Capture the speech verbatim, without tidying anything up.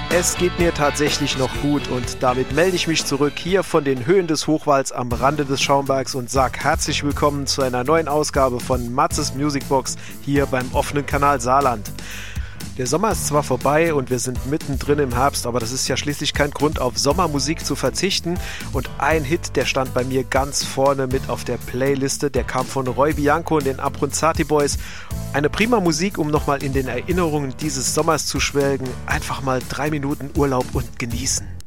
Es geht mir tatsächlich noch gut und damit melde ich mich zurück hier von den Höhen des Hochwalds am Rande des Schaumbergs und sag herzlich willkommen zu einer neuen Ausgabe von Matzes Musicbox hier beim offenen Kanal Saarland. Der Sommer ist zwar vorbei und wir sind mittendrin im Herbst, aber das ist ja schließlich kein Grund, auf Sommermusik zu verzichten. Und ein Hit, der stand bei mir ganz vorne mit auf der Playliste, der kam von Roy Bianco und den Abronzati Boys. Eine prima Musik, um nochmal in den Erinnerungen dieses Sommers zu schwelgen. Einfach mal drei Minuten Urlaub und genießen.